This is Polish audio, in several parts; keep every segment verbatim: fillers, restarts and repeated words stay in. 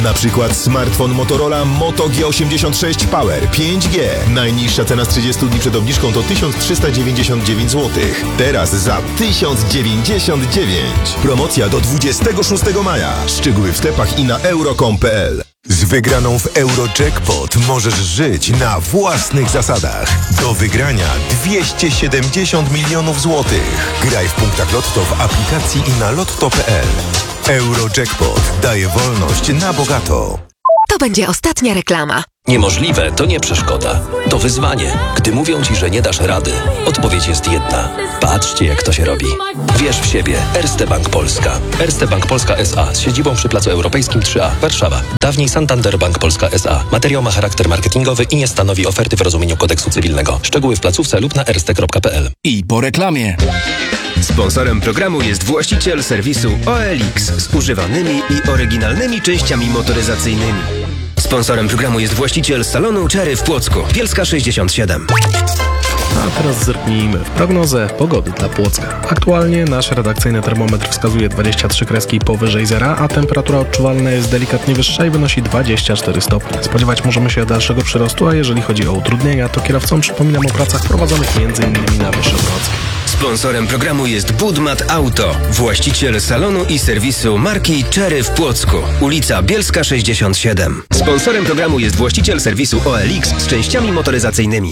Na przykład smartfon Motorola Moto G osiemdziesiąt sześć Power pięć G. Najniższa cena z trzydziestu dni przed obniżką to tysiąc trzysta dziewięćdziesiąt dziewięć złotych. Teraz za tysiąc dziewięćdziesiąt dziewięć. Promocja do dwudziestego szóstego maja. Szczegóły w sklepach i na euro kropka com kropka p l. Z wygraną w Eurojackpot możesz żyć na własnych zasadach. Do wygrania dwieście siedemdziesiąt milionów złotych. Graj w punktach Lotto w aplikacji i na lotto kropka p l. Eurojackpot daje wolność na bogato. To będzie ostatnia reklama. Niemożliwe to nie przeszkoda. To wyzwanie. Gdy mówią ci, że nie dasz rady, odpowiedź jest jedna. Patrzcie, jak to się robi. Wierz w siebie. Erste Bank Polska. Erste Bank Polska S A z siedzibą przy Placu Europejskim trzy A, Warszawa. Dawniej Santander Bank Polska S A. Materiał ma charakter marketingowy i nie stanowi oferty w rozumieniu kodeksu cywilnego. Szczegóły w placówce lub na erste kropka p l. I po reklamie. Sponsorem programu jest właściciel serwisu O L X z używanymi i oryginalnymi częściami motoryzacyjnymi. Sponsorem programu jest właściciel salonu Cherry w Płocku. Bielska sześćdziesiąt siedem. A teraz zerknijmy w prognozę pogody dla Płocka. Aktualnie nasz redakcyjny termometr wskazuje dwadzieścia trzy kreski powyżej zera, a temperatura odczuwalna jest delikatnie wyższa i wynosi dwadzieścia cztery stopnie. Spodziewać możemy się dalszego przyrostu, a jeżeli chodzi o utrudnienia, to kierowcom przypominam o pracach prowadzonych m.in. na Wyszogrodzkiej. Sponsorem programu jest Budmat Auto, właściciel salonu i serwisu marki Cherry w Płocku, ulica Bielska sześćdziesiąt siedem. Sponsorem programu jest właściciel serwisu O L X z częściami motoryzacyjnymi.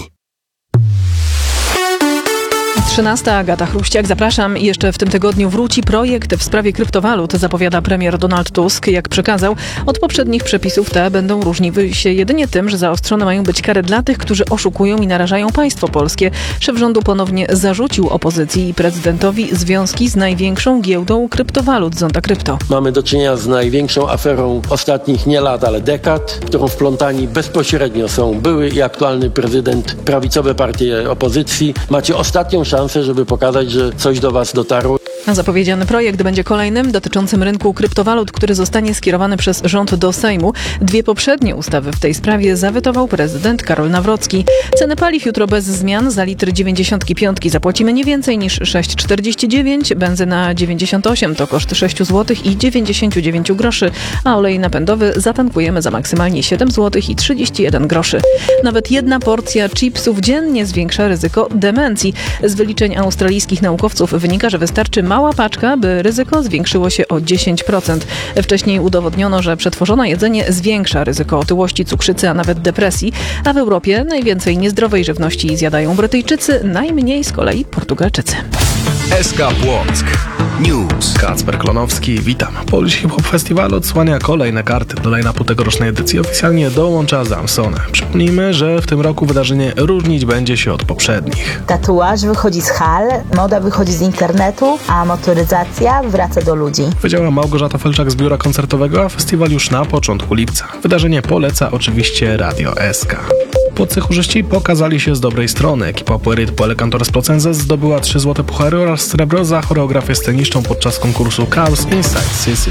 trzynasta. Agata Chruściak, zapraszam. I jeszcze w tym tygodniu wróci projekt w sprawie kryptowalut, zapowiada premier Donald Tusk. Jak przekazał, od poprzednich przepisów te będą różniły się jedynie tym, że zaostrzone mają być kary dla tych, którzy oszukują i narażają państwo polskie. Szef rządu ponownie zarzucił opozycji i prezydentowi związki z największą giełdą kryptowalut, Zonda Krypto. Mamy do czynienia z największą aferą ostatnich nie lat, ale dekad, w którą wplątani bezpośrednio są były i aktualny prezydent, prawicowe partie opozycji. Macie ostatnią szansę, żeby pokazać, że coś do was dotarło. A zapowiedziany projekt będzie kolejnym dotyczącym rynku kryptowalut, który zostanie skierowany przez rząd do Sejmu. Dwie poprzednie ustawy w tej sprawie zawetował prezydent Karol Nawrocki. Ceny paliw jutro bez zmian. Za litr dziewięćdziesiątki piątki zapłacimy nie więcej niż sześć czterdzieści dziewięć. Benzyna dziewięćdziesiąt osiem to koszt sześć złotych i dziewięćdziesiąt dziewięć groszy, a olej napędowy zatankujemy za maksymalnie siedem złotych i trzydzieści jeden groszy. Nawet jedna porcja chipsów dziennie zwiększa ryzyko demencji. Z wyliczeń australijskich naukowców wynika, że wystarczy mała paczka, by ryzyko zwiększyło się o dziesięć procent. Wcześniej udowodniono, że przetworzone jedzenie zwiększa ryzyko otyłości, cukrzycy, a nawet depresji, a w Europie najwięcej niezdrowej żywności zjadają Brytyjczycy, najmniej z kolei Portugalczycy. S K Płock News. Kacper Klonowski, witam. Polish Hip Hop Festival odsłania kolejne karty. Do line-upu tegorocznej edycji oficjalnie dołącza Zamsone. Przypomnijmy, że w tym roku wydarzenie różnić będzie się od poprzednich. Tatuaż wychodzi z hal, moda wychodzi z internetu, a motoryzacja wraca do ludzi. Powiedziała Małgorzata Felczak z biura koncertowego, a festiwal już na początku lipca. Wydarzenie poleca oczywiście Radio S K. Płoccy chórzyści pokazali się z dobrej strony. Ekipa Puerit po Elecantor Plocenses zdobyła trzy złote puchary oraz srebro za choreografię sceniczną podczas konkursu Chaos Inside Sicily.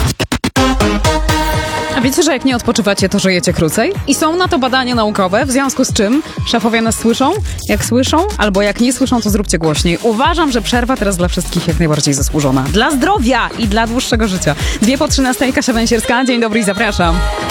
A wiecie, że jak nie odpoczywacie, to żyjecie krócej? I są na to badania naukowe, w związku z czym szefowie nas słyszą. Jak słyszą, albo jak nie słyszą, to zróbcie głośniej. Uważam, że przerwa teraz dla wszystkich jak najbardziej zasłużona. Dla zdrowia i dla dłuższego życia. Dwie po trzynastej, Kasia Węsierska. Dzień dobry i zapraszam.